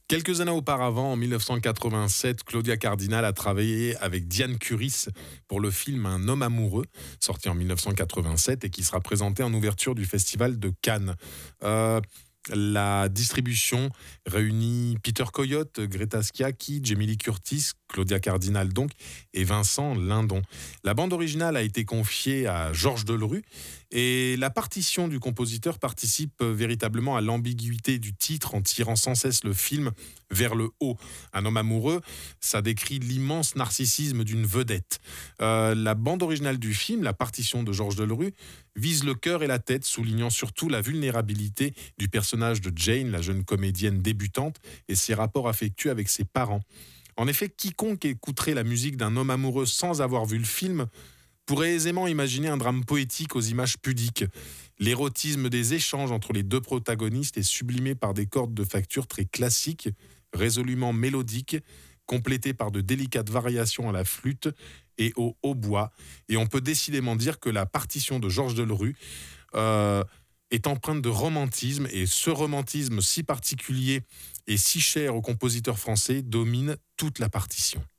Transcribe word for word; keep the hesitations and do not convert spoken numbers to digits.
Quelques années auparavant, en dix-neuf cent quatre-vingt-sept, Claudia Cardinal a travaillé avec Diane Curis pour le film Un homme amoureux, sorti en dix-neuf cent quatre-vingt-sept et qui sera présenté en ouverture du Festival de Cannes. Euh, la distribution réunit Peter Coyote, Greta Schiacchi, Jamie Lee Curtis, Claudia Cardinal donc, et Vincent Lindon. La bande originale a été confiée à Georges Delerue et la partition du compositeur participe véritablement à l'ambiguïté du titre en tirant sans cesse le film vers le haut. Un homme amoureux, ça décrit l'immense narcissisme d'une vedette. Euh, la bande originale du film, la partition de Georges Delerue, vise le cœur et la tête, soulignant surtout la vulnérabilité du personnage de Jane, la jeune comédienne débutante, et ses rapports affectueux avec ses parents. En effet, quiconque écouterait la musique d'un homme amoureux sans avoir vu le film pourrait aisément imaginer un drame poétique aux images pudiques. L'érotisme des échanges entre les deux protagonistes est sublimé par des cordes de facture très classiques, résolument mélodiques, complétées par de délicates variations à la flûte et au hautbois. Et on peut décidément dire que la partition de Georges Delerue euh, est empreinte de romantisme, et ce romantisme si particulier et si cher aux compositeurs français domine toute la partition.